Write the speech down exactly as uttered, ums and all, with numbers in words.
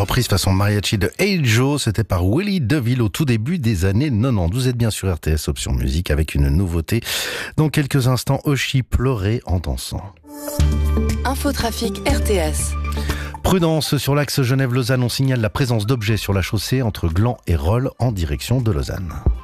reprise façon mariachi de Hey Joe, c'était par Willy DeVille au tout début des années quatre-vingt-dix. Vous êtes bien sur R T S Option Musique avec une nouveauté. Dans quelques instants, Oshi pleurait en dansant. Infotrafic R T S. Prudence sur l'axe Genève-Lausanne, on signale la présence d'objets sur la chaussée entre Gland et Rolle en direction de Lausanne.